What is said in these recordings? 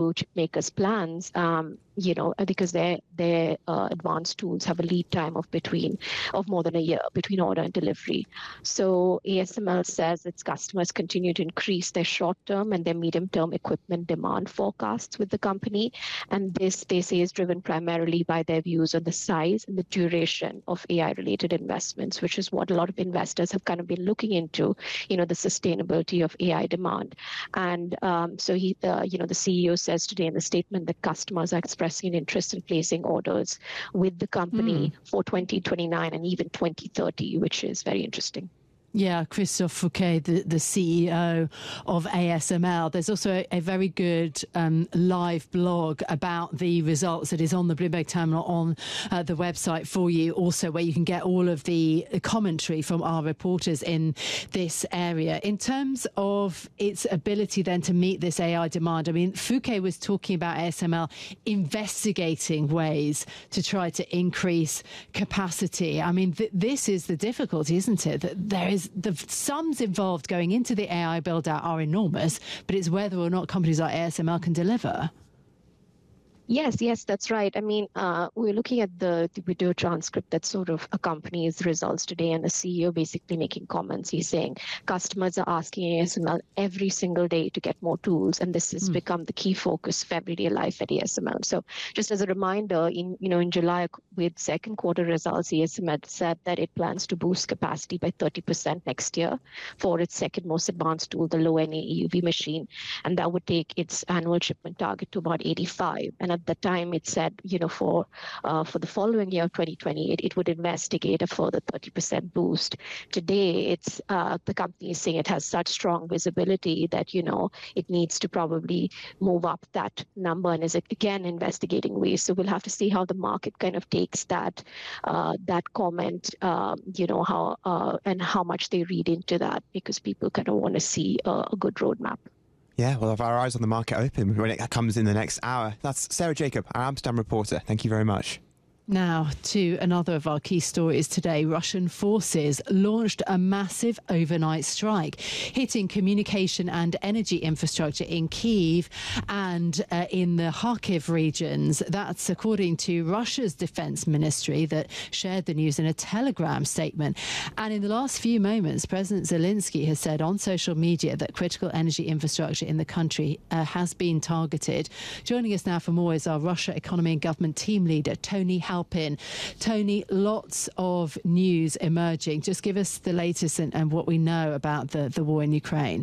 to chip makers' plans, because their advanced tools have a lead time of more than a year between order and delivery. So ASML says its customers continue to increase their short-term and their medium-term equipment demand forecasts with the company, and this, they say, is driven primarily by their views on the size and the duration of AI-related investments, which is what a lot of investors have kind of been looking into, the sustainability of AI demand. And so the CEO says today in the statement that customers are expressing an interest in placing orders with the company for 2029 and even 2030, which is very interesting. Yeah, Christophe Fouquet, the CEO of ASML. There's also a very good live blog about the results that is on the Bloomberg Terminal on the website for you, also where you can get all of the commentary from our reporters in this area. In terms of its ability then to meet this AI demand, I mean, Fouquet was talking about ASML investigating ways to try to increase capacity. I mean, this is the difficulty, isn't it? That there is the sums involved going into the AI build out are enormous, but it's whether or not companies like ASML can deliver. Yes, that's right. I mean, we're looking at the video transcript that sort of accompanies the results today, and the CEO basically making comments. He's saying customers are asking ASML every single day to get more tools, and this has become the key focus of everyday life at ASML. So just as a reminder, in July with second quarter results, ASML said that it plans to boost capacity by 30% next year for its second most advanced tool, the low NA EUV machine, and that would take its annual shipment target to about 85. And at the time, it said, for the following year, 2020, it would investigate a further 30% boost. Today, it's the company is saying it has such strong visibility that it needs to probably move up that number, and is again investigating ways. So we'll have to see how the market kind of takes that comment, how and how much they read into that, because people kind of want to see a good roadmap. Yeah, we'll have our eyes on the market open when it comes in the next hour. That's Sarah Jacob, our Amsterdam reporter. Thank you very much. Now to another of our key stories today. Russian forces launched a massive overnight strike, hitting communication and energy infrastructure in Kyiv and in the Kharkiv regions. That's according to Russia's defense ministry that shared the news in a Telegram statement. And in the last few moments, President Zelensky has said on social media that critical energy infrastructure in the country has been targeted. Joining us now for more is our Russia economy and government team leader, Tony Halpin. Tony, lots of news emerging. Just give us the latest and what we know about the war in Ukraine.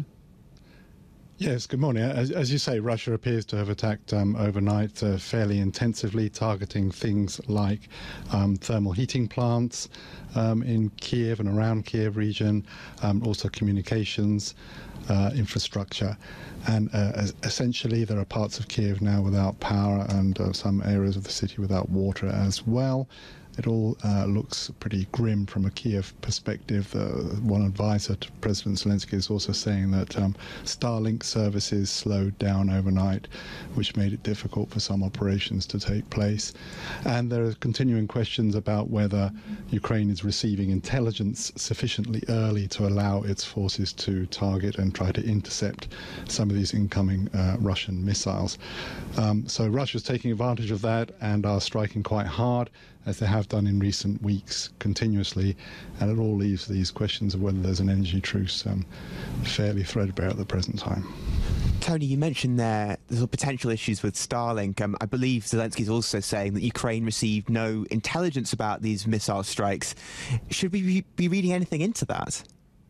Yes, good morning. As you say, Russia appears to have attacked overnight fairly intensively, targeting things like thermal heating plants in Kiev and around Kiev region, also communications infrastructure. And essentially, there are parts of Kiev now without power and some areas of the city without water as well. It all looks pretty grim from a Kiev perspective. One advisor to President Zelensky is also saying that Starlink services slowed down overnight, which made it difficult for some operations to take place. And there are continuing questions about whether Ukraine is receiving intelligence sufficiently early to allow its forces to target and try to intercept some of these incoming Russian missiles. So Russia's taking advantage of that and are striking quite hard, as they have done in recent weeks continuously, and it all leaves these questions of whether there's an energy truce fairly threadbare at the present time. Tony, you mentioned there's potential issues with Starlink. I believe Zelensky is also saying that Ukraine received no intelligence about these missile strikes. Should we be reading anything into that?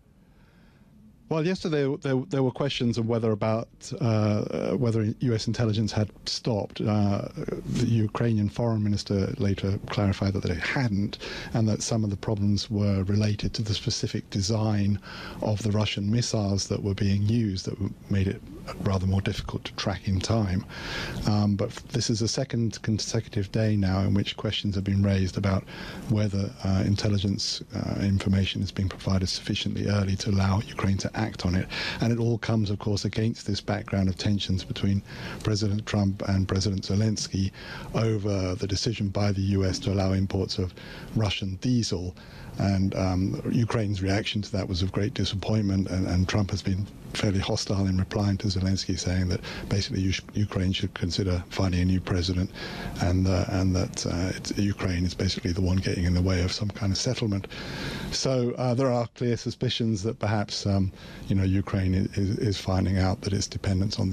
Well, yesterday there were questions of whether U.S. intelligence had stopped. The Ukrainian foreign minister later clarified that it hadn't, and that some of the problems were related to the specific design of the Russian missiles that were being used that made it rather more difficult to track in time. But this is the second consecutive day now in which questions have been raised about whether intelligence information is being provided sufficiently early to allow Ukraine to act on it. And it all comes, of course, against this background of tensions between President Trump and President Zelensky over the decision by the US to allow imports of Russian diesel. And Ukraine's reaction to that was of great disappointment, and Trump has been fairly hostile in replying to Zelensky, saying that basically Ukraine should consider finding a new president, and that Ukraine is basically the one getting in the way of some kind of settlement. So there are clear suspicions that perhaps Ukraine is finding out that its dependence on